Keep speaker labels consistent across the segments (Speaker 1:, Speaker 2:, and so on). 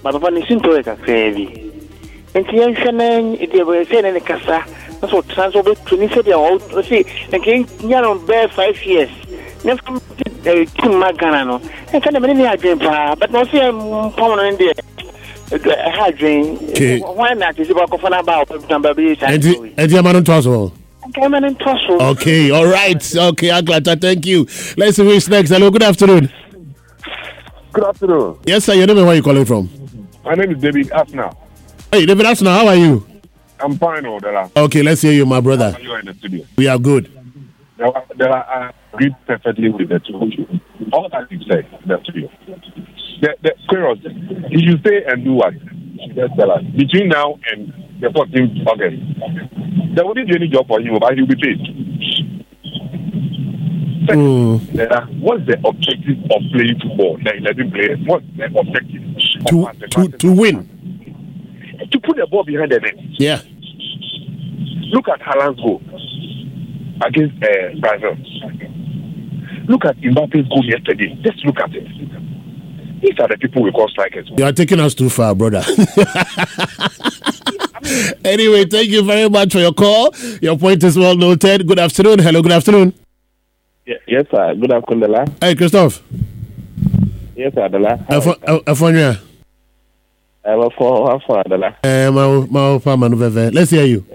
Speaker 1: My papa is into it a craving. And the ancient it was saying in the Casa, that's what transferred to Nigeria. See, and King Yaron bear 5 years. Never King Maganano. And kind of many I dream, but no see I'm permanent there. I had dream. Why not? Is about number B and
Speaker 2: the amount of okay, all right. Okay, Aglata, thank you. Let's see who's next. Hello, good afternoon.
Speaker 3: Good afternoon.
Speaker 2: Yes, sir. Your name and where you calling from?
Speaker 3: My name is David Asna.
Speaker 2: Hey, David Asna, how are you?
Speaker 3: I'm fine, Odela.
Speaker 2: Okay, let's hear you, my brother.
Speaker 3: How are you in the studio?
Speaker 2: We are good.
Speaker 3: I agree perfectly with the two of you. All that you say, the studio. The curious, if you say and do what? Just tell us. Between now and the 14th August, there wouldn't be any job for him, but he'll be paid. What's the objective of playing football? The 11 players. What's the objective?
Speaker 2: To win.
Speaker 3: To put the ball behind the net.
Speaker 2: Yeah.
Speaker 3: Look at Haaland's goal against Brazil. Look at Mbappe's goal yesterday. Just look at it. These are the people we call strikers.
Speaker 2: You are taking us too far, brother. Anyway, thank you very much for your call. Your point is well noted. Good afternoon. Hello, good afternoon.
Speaker 4: Yes, sir. Good afternoon, Dela.
Speaker 2: Hey, Christophe.
Speaker 4: Yes, sir, Dela.
Speaker 2: Afonya.
Speaker 4: Dela.
Speaker 2: Let's hear you.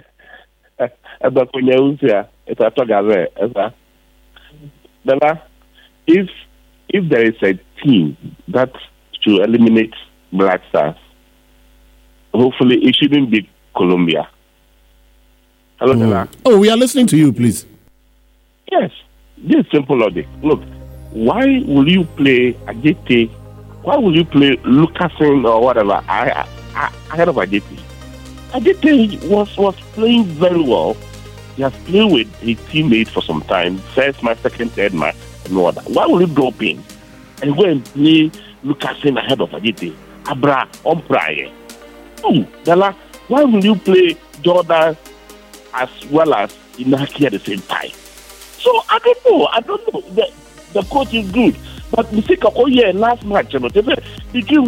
Speaker 4: Dela, if there is a team that should eliminate Black Stars, hopefully it shouldn't be Colombia. Hello, Dela.
Speaker 2: Oh, we are listening to you, please.
Speaker 4: Yes, this is simple logic. Look, why will you play Ajete? Why will you play Lucasen or whatever ahead of Ajete? Ajete was playing very well. He has played with his teammate for some time, first match, second, third match, and all that. Why will you drop in and go and play Lucasen ahead of Ajete? Abra on Praye. Oh, Dela, why will you play Jordan as well as Inaki at the same time? So I don't know. The coach is good, but we think last match, between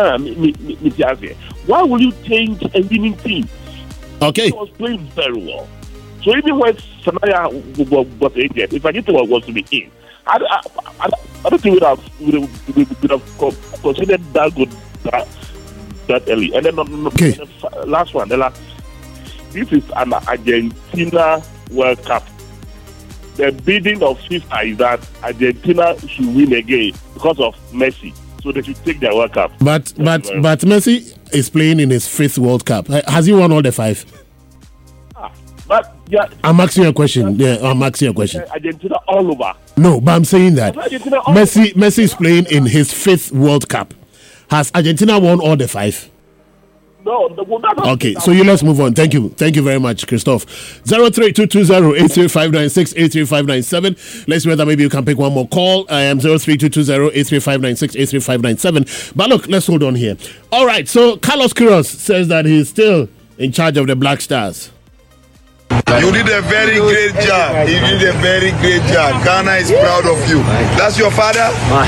Speaker 4: why will you change a winning team?
Speaker 2: Okay.
Speaker 4: He was playing very well. So even when Sanaya was injured, if Ajete was to be in, I don't think we would have considered that good that early. And then the last one, this is an Argentina World Cup. The bidding of FIFA is that Argentina should win again because of Messi. So they should take their World Cup.
Speaker 2: But Messi is playing in his 5th World Cup. Has he won all the 5?
Speaker 4: But yeah,
Speaker 2: I'm asking you a question.
Speaker 4: Argentina all over.
Speaker 2: No, but I'm saying that Messi is playing in his 5th World Cup. Has Argentina won all the 5?
Speaker 4: No.
Speaker 2: Okay, so let's move on. Thank you very much, Christophe. 03220-83596, 83597. Let's see whether maybe you can pick one more call. I am 03220-83596, 83597. But look, let's hold on here. All right, so Carlos Queiroz says that he's still in charge of the Black Stars.
Speaker 5: You did a very great job. Ghana is proud of you. That's your father?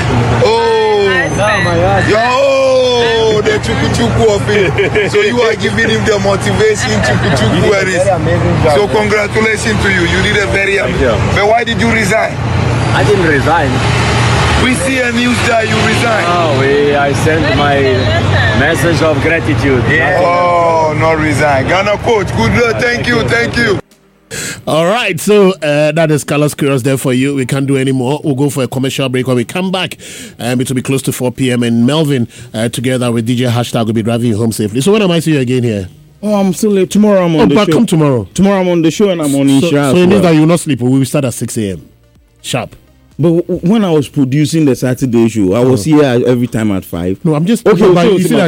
Speaker 5: The chuku of him. So you are giving him the motivation chuku. So congratulations to you. You did a very But why did you resign?
Speaker 6: I didn't resign.
Speaker 5: We see a news that you resign.
Speaker 6: I sent my message of gratitude.
Speaker 5: Not resign. Ghana coach, good luck. Thank you.
Speaker 2: All right, so that is Carlos Queiroz there for you. We can't do any more. We'll go for a commercial break. When we come back, it will be close to 4 p.m. and Melvin, together with DJ Hashtag, will be driving you home safely. So when am I seeing you again here?
Speaker 7: Oh, I'm still late. Tomorrow I'm on the show.
Speaker 2: Come tomorrow.
Speaker 7: Tomorrow I'm on the show and I'm on Insha.
Speaker 2: So it means that you will not sleep. We will start at 6 a.m. sharp.
Speaker 7: But when I was producing the Saturday show, I was here every time at 5.
Speaker 2: No, I'm just
Speaker 7: okay.
Speaker 2: But you see that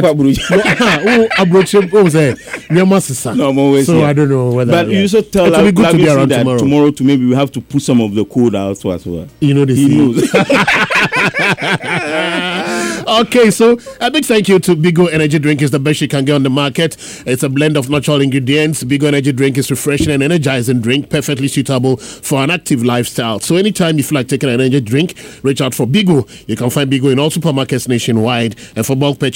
Speaker 2: so I don't know whether.
Speaker 7: But you also tell
Speaker 2: us good to be around
Speaker 7: that tomorrow to maybe we have to put some of the code out as well.
Speaker 2: You know this. He knows. Okay, so a big thank you to Bigo Energy Drink. Is the best you can get on the market. It's a blend of natural ingredients. Bigo Energy Drink is refreshing and energizing drink, perfectly suitable for an active lifestyle. So anytime you feel like taking an energy drink, reach out for Bigo. You can find Bigo in all supermarkets nationwide, and for bulk purchase,